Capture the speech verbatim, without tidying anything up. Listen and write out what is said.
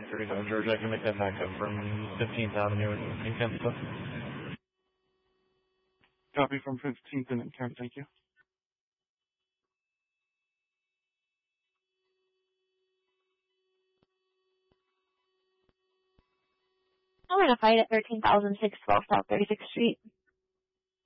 thirty-seven Georgia. I can make that back up from fifteenth Avenue in Kansas. Copy from fifteenth and Kent, thank you. I'm going to fight at thirteen thousand six hundred twelve South thirty-sixth Street.